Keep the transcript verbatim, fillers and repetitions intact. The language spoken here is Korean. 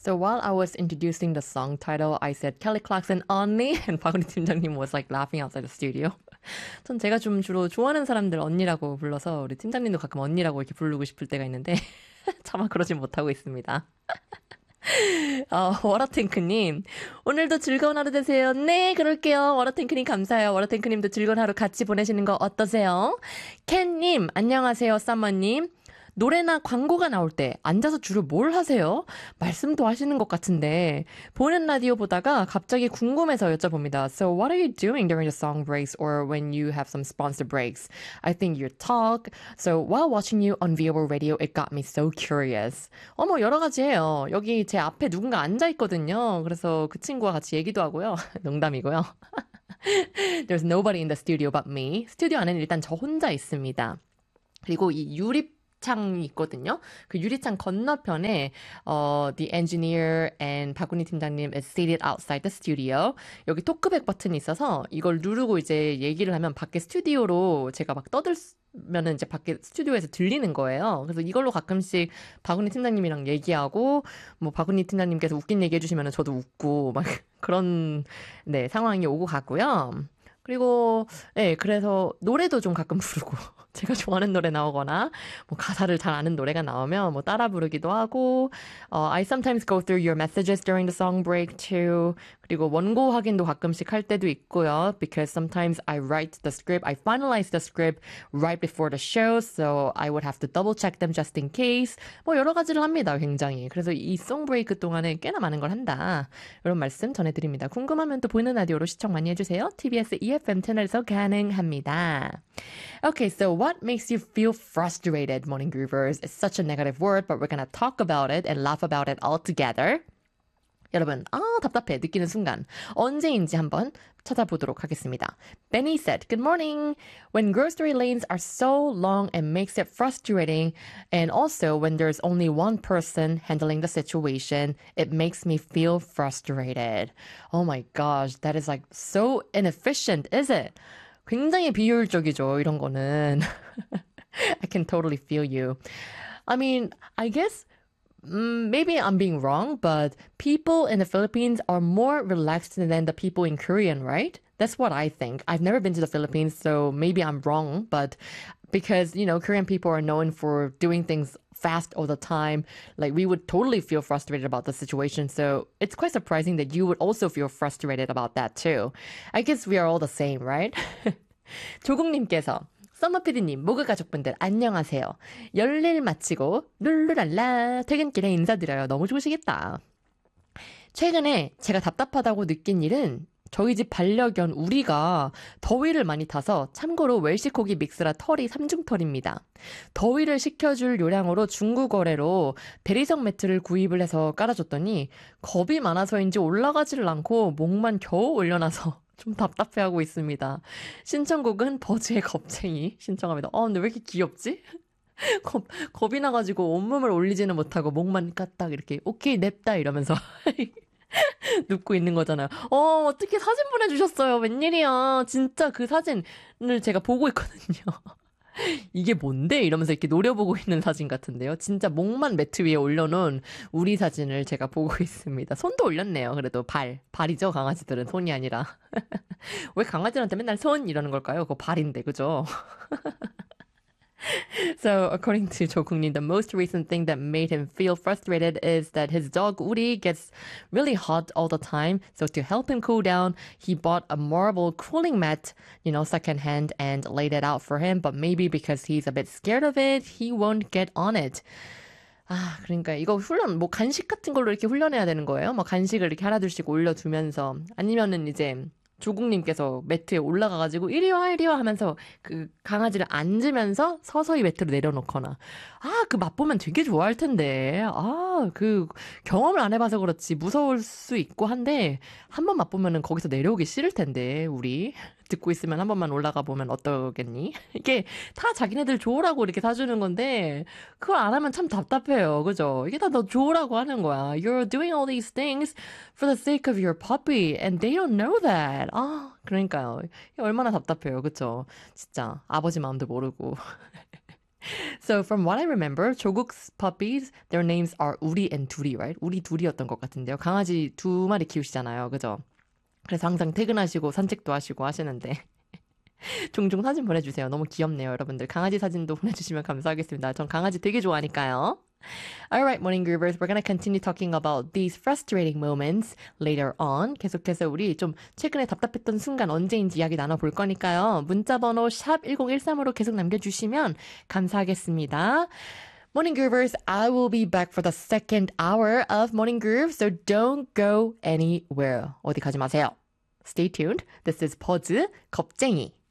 So while I was introducing the song title, I said Kelly Clarkson 언니, and 박은희 팀장님 was like laughing outside the studio. 전 제가 좀 주로 좋아하는 사람들 언니라고 불러서 우리 팀장님도 가끔 언니라고 이렇게 부르고 싶을 때가 있는데 차마 그러진 못하고 있습니다. 어, 워라탱크님, 오늘도 즐거운 하루 되세요. 네, 그럴게요. 워라탱크님 감사해요. 워라탱크님도 즐거운 하루 같이 보내시는 거 어떠세요? 캔님, 안녕하세요. 썸머님. 노래나 광고가 나올 때 앉아서 주로 뭘 하세요? 말씀도 하시는 것 같은데 보는 라디오 보다가 갑자기 궁금해서 여쭤봅니다. So what are you doing during the song breaks or when you have some sponsor breaks? I think you talk. So while watching you on V O Radio, it got me so curious. 어머 여러 가지예요. 여기 제 앞에 누군가 앉아 있거든요. 그래서 그 친구와 같이 얘기도 하고요. 농담이고요. There's nobody in the studio but me. 스튜디오 안에는 일단 저 혼자 있습니다. 그리고 이 유리 창이 있거든요. 그 유리창 건너편에 어, the engineer and 박은희 팀장님 is seated outside the studio. 여기 토크백 버튼이 있어서 이걸 누르고 이제 얘기를 하면 밖에 스튜디오로 제가 막 떠들면은 이제 밖에 스튜디오에서 들리는 거예요. 그래서 이걸로 가끔씩 박은희 팀장님이랑 얘기하고 뭐 박은희 팀장님께서 웃긴 얘기 해주시면은 저도 웃고 막 그런 네 상황이 오고 가고요. 그리고 네 그래서 노래도 좀 가끔 부르고 제가 좋아하는 노래 나오거나 뭐 가사를 잘 아는 노래가 나오면 뭐 따라 부르기도 하고 uh, I sometimes go through your messages during the song break too. 그리고 원고 확인도 가끔씩 할 때도 있고요. Because sometimes I write the script, I finalize the script right before the show, so I would have to double check them just in case. 뭐 여러 가지를 합니다, 굉장히. 그래서 이 송 브레이크 동안에 꽤나 많은 걸 한다. 이런 말씀 전해드립니다. 궁금하면 또 보이는 라디오로 시청 많이 해주세요. 티비에스 이에프엠 채널에서 가능합니다. Okay, so what makes you feel frustrated, morning groovers? It's such a negative word, but we're gonna talk about it and laugh about it all together. 여러분, 아 답답해 느끼는 순간 언제인지 한번 찾아보도록 하겠습니다. Benny said, Good morning. When grocery lanes are so long, it makes it frustrating. And also, when there's only one person handling the situation, it makes me feel frustrated. Oh my gosh, that is like so inefficient, is it? 굉장히 비효율적이죠, 이런 거는. I can totally feel you. I mean, I guess Mm, maybe I'm being wrong, but people in the Philippines are more relaxed than the people in Korean, right? That's what I think. I've never been to the Philippines, so maybe I'm wrong, but because, you know, Korean people are known for doing things fast all the time, like we would totally feel frustrated about the situation. So it's quite surprising that you would also feel frustrated about that too. I guess we are all the same, right? 조국님께서 썸머피디님, 모그 가족분들 안녕하세요. 열일 마치고 룰루랄라 퇴근길에 인사드려요. 너무 좋으시겠다. 최근에 제가 답답하다고 느낀 일은 저희 집 반려견 우리가 더위를 많이 타서 참고로 웰시코기 믹스라 털이 삼중털입니다. 더위를 식혀줄 요량으로 중국어래로 대리석 매트를 구입을 해서 깔아줬더니 겁이 많아서인지 올라가지를 않고 목만 겨우 올려놔서 좀 답답해하고 있습니다. 신청곡은 버즈의 겁쟁이 신청합니다. 어, 근데 왜 이렇게 귀엽지? 겁, 겁이 나가지고 온몸을 올리지는 못하고 목만 까딱 이렇게 오케이 냅다 이러면서 눕고 있는 거잖아요. 어, 어떻게 사진 보내주셨어요. 웬일이야. 진짜 그 사진을 제가 보고 있거든요. 이게 뭔데? 이러면서 이렇게 노려보고 있는 사진 같은데요. 진짜 목만 매트 위에 올려놓은 우리 사진을 제가 보고 있습니다. 손도 올렸네요. 그래도 발. 발이죠. 강아지들은 손이 아니라. 왜 강아지한테 맨날 손 이러는 걸까요? 그거 발인데, 그죠? So, according to Jo Kung-nin, the most recent thing that made him feel frustrated is that his dog Uri gets really hot all the time. So, to help him cool down, he bought a marble cooling mat, you know, secondhand, and laid it out for him. But maybe because he's a bit scared of it, he won't get on it. 아, 그러니까 이거 훈련, 뭐 간식 같은 걸로 이렇게 훈련해야 되는 거예요? 뭐 간식을 이렇게 하나둘씩 올려두면서 아니면은 이제 조국님께서 매트에 올라가가지고 이리 와 이리 와 하면서 그 강아지를 앉으면서 서서히 매트로 내려놓거나 아, 그 맛보면 되게 좋아할 텐데 아, 그 경험을 안 해봐서 그렇지 무서울 수 있고 한데 한 번 맛보면은 거기서 내려오기 싫을 텐데 우리 듣고 있으면 한 번만 올라가 보면 어떠겠니? 이게 다 자기네들 좋으라고 이렇게 사주는 건데 그걸 안 하면 참 답답해요. 그죠? 이게 다 너 좋으라고 하는 거야. You're doing all these things for the sake of your puppy and they don't know that. 아, 그러니까요. 얼마나 답답해요. 그쵸? 진짜 아버지 마음도 모르고. So from what I remember, 조국's puppies, their names are 우리 and 둘이, right? 우리 둘이었던 것 같은데요. 강아지 두 마리 키우시잖아요. 그죠? 그래서 항상 퇴근하시고 산책도 하시고 하시는데 종종 사진 보내주세요. 너무 귀엽네요, 여러분들. 강아지 사진도 보내주시면 감사하겠습니다. 전 강아지 되게 좋아하니까요. Alright, morning groovers, we're gonna continue talking about these frustrating moments later on. 계속해서 우리 좀 최근에 답답했던 순간 언제인지 이야기 나눠볼 거니까요. 문자번호 샵 일공일삼으로 계속 남겨주시면 감사하겠습니다. Morning groovers, I will be back for the second hour of Morning Groove, so don't go anywhere. 어디 가지 마세요. Stay tuned. This is 버즈 겁쟁이.